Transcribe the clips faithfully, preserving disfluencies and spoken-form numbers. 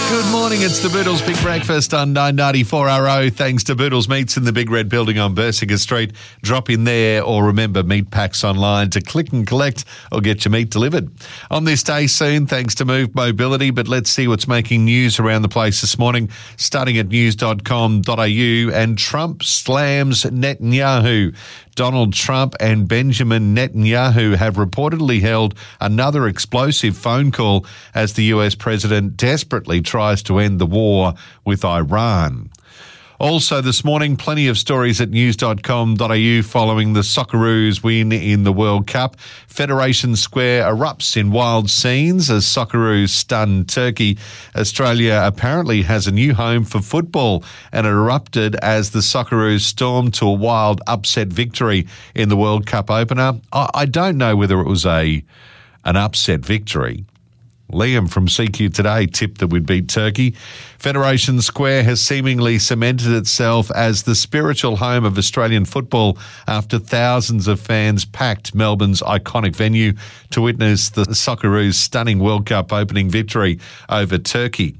Good morning, it's the Boodles Big Breakfast on nine ninety-four R O. Thanks to Boodles Meats in the Big Red Building on Bersinger Street. Drop in there or remember meat packs online to click and collect or get your meat delivered. On this day soon, thanks to Move Mobility, but let's see what's making news around the place this morning, starting at news dot com dot a u. And Trump slams Netanyahu. Donald Trump and Benjamin Netanyahu have reportedly held another explosive phone call as the U S president desperately tries to end the war with Iran. Also this morning, plenty of stories at news dot com dot a u following the Socceroos win in the World Cup. Federation Square erupts in wild scenes as Socceroos stun Turkey. Australia apparently has a new home for football and it erupted as the Socceroos stormed to a wild upset victory in the World Cup opener. I, I don't know whether it was a an upset victory. Liam from C Q Today tipped that we'd beat Turkey. Federation Square has seemingly cemented itself as the spiritual home of Australian football after thousands of fans packed Melbourne's iconic venue to witness the Socceroos' stunning World Cup opening victory over Turkey.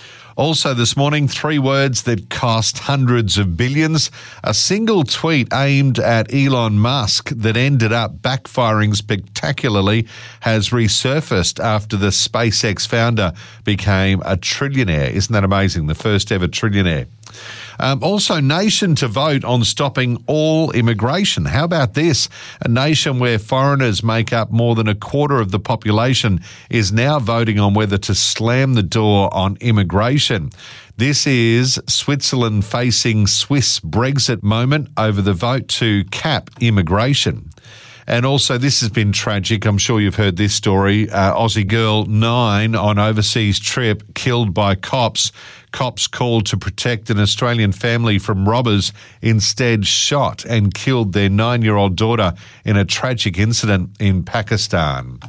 Also this morning, three words that cost hundreds of billions. A single tweet aimed at Elon Musk that ended up backfiring spectacularly has resurfaced after the SpaceX founder became a trillionaire. Isn't that amazing? The first ever trillionaire. Um, also, nation to vote on stopping all immigration. How about this? A nation where foreigners make up more than a quarter of the population is now voting on whether to slam the door on immigration. This is Switzerland facing Swiss Brexit moment over the vote to cap immigration. And also, this has been tragic. I'm sure you've heard this story. Uh, Aussie girl nine on overseas trip killed by cops. Cops called to protect an Australian family from robbers, instead shot and killed their nine-year-old daughter in a tragic incident in Pakistan.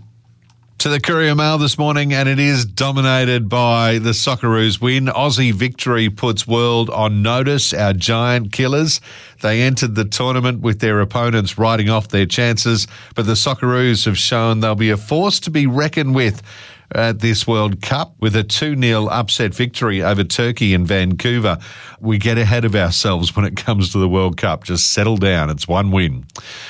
To the Courier Mail this morning, and it is dominated by the Socceroos win. Aussie victory puts world on notice, our giant killers. They entered the tournament with their opponents writing off their chances, but the Socceroos have shown they'll be a force to be reckoned with at this World Cup with a two nil upset victory over Turkey in Vancouver. We get ahead of ourselves when it comes to the World Cup. Just settle down. It's one win.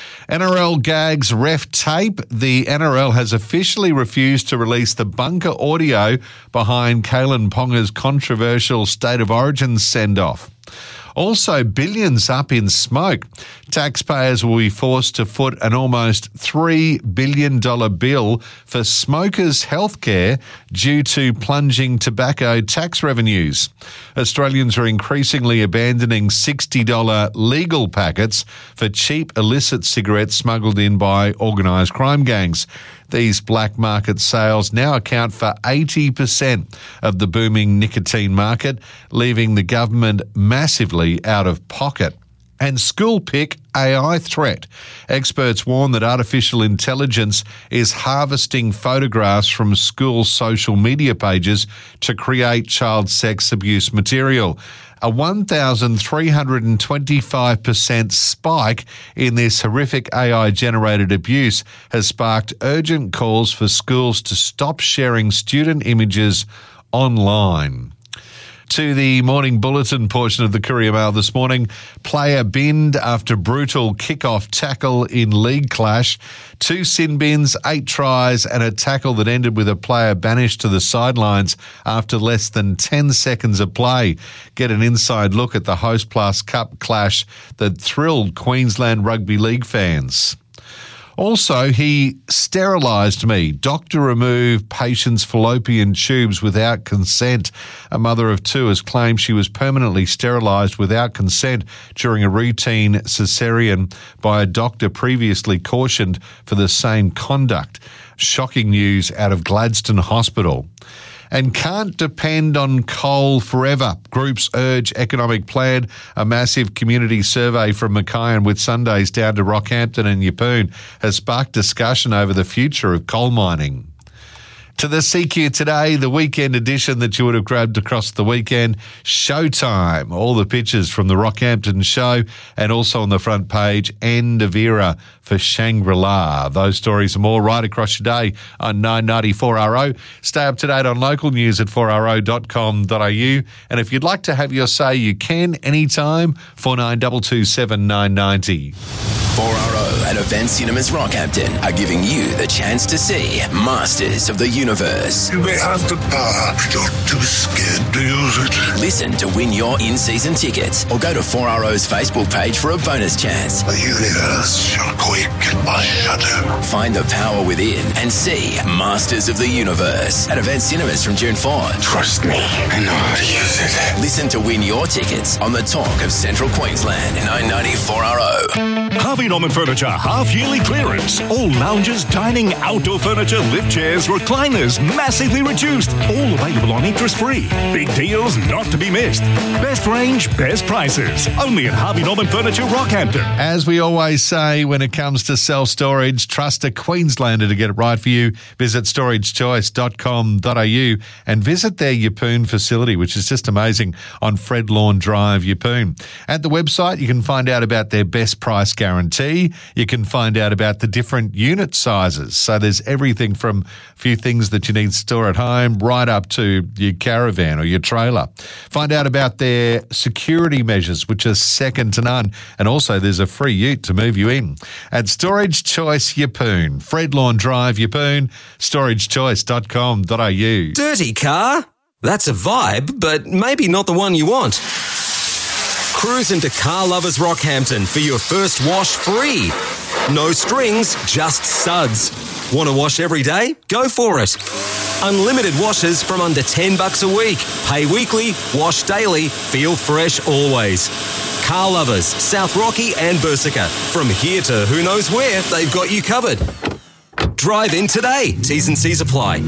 N R L gags ref tape. The N R L has officially refused to release the bunker audio behind Kalen Ponga's controversial State of Origin send-off. Also, billions up in smoke. Taxpayers will be forced to foot an almost three billion dollars bill for smokers' healthcare due to plunging tobacco tax revenues. Australians are increasingly abandoning sixty dollars legal packets for cheap illicit cigarettes smuggled in by organised crime gangs. These black market sales now account for eighty percent of the booming nicotine market, leaving the government massively out of pocket. And school pick A I threat. Experts warn that artificial intelligence is harvesting photographs from school social media pages to create child sex abuse material. A one thousand three hundred twenty-five percent spike in this horrific A I-generated abuse has sparked urgent calls for schools to stop sharing student images online. To the morning bulletin portion of the Courier Mail this morning, player binned after brutal kick-off tackle in league clash. Two sin bins, eight tries and a tackle that ended with a player banished to the sidelines after less than ten seconds of play. Get an inside look at the Host Plus Cup clash that thrilled Queensland Rugby League fans. Also, he sterilised me. Doctor removed patient's fallopian tubes without consent. A mother of two has claimed she was permanently sterilised without consent during a routine caesarean by a doctor previously cautioned for the same conduct. Shocking news out of Gladstone Hospital. And can't depend on coal forever. Groups urge economic plan. A massive community survey from Mackay and Whitsundays down to Rockhampton and Yeppoon has sparked discussion over the future of coal mining. To the C Q today, the weekend edition that you would have grabbed across the weekend, Showtime. All the pictures from the Rockhampton show, and also on the front page, End of Era for Shangri-La. Those stories and more right across your day on nine ninety four R O. Stay up to date on local news at four R O dot com dot A U. And if you'd like to have your say, you can anytime, four nine two two seven nine nine zero. four R O and Event Cinemas Rockhampton are giving you the chance to see Masters of the Universe. You may have the power, but you're too scared to use it. Listen to win your in-season tickets or go to four R O's Facebook page for a bonus chance. The universe shall quake at my shadow. Find the power within and see Masters of the Universe at Event Cinemas from June fourth. Trust me, I know how to use it. Listen to win your tickets on the Talk of Central Queensland, nine ninety four R O. Harvey Norman Furniture half-yearly clearance. All lounges, dining, outdoor furniture, lift chairs, recliners, massively reduced. All available on interest-free. Big deals not to be missed. Best range, best prices. Only at Harvey Norman Furniture, Rockhampton. As we always say, when it comes to self-storage, trust a Queenslander to get it right for you. Visit storage choice dot com dot A U and visit their Yeppoon facility, which is just amazing, on Fred Lawn Drive, Yeppoon. At the website, you can find out about their best price guarantee. You can find out about the different unit sizes. So there's everything from a few things that you need to store at home right up to your caravan or your trailer. Find out about their security measures, which are second to none. And also there's a free ute to move you in. At Storage Choice Yeppoon, Fred Lawn Drive, Yeppoon, storage choice dot com dot A U. Dirty car? That's a vibe, but maybe not the one you want. Cruise into Car Lovers Rockhampton for your first wash free. No strings, just suds. Want to wash every day? Go for it. Unlimited washes from under ten bucks a week. Pay weekly, wash daily, feel fresh always. Car Lovers, South Rocky and Bersica. From here to who knows where, they've got you covered. Drive in today. T's and C's apply.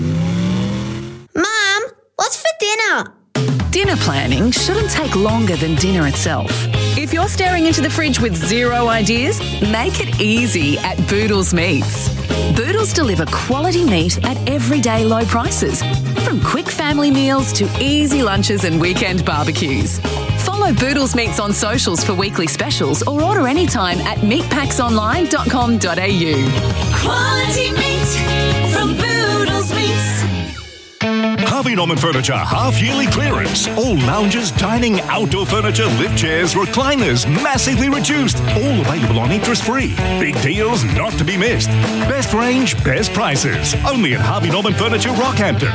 Mum, what's for dinner? Dinner planning shouldn't take longer than dinner itself. If you're staring into the fridge with zero ideas, make it easy at Boodles Meats. Boodles deliver quality meat at everyday low prices, from quick family meals to easy lunches and weekend barbecues. Follow Boodles Meats on socials for weekly specials or order anytime at meat packs online dot com dot A U. Quality meat from Boodles Meats. Harvey Norman Furniture half-yearly clearance. All lounges, dining, outdoor furniture, lift chairs, recliners, massively reduced. All available on interest-free. Big deals not to be missed. Best range, best prices. Only at Harvey Norman Furniture, Rockhampton.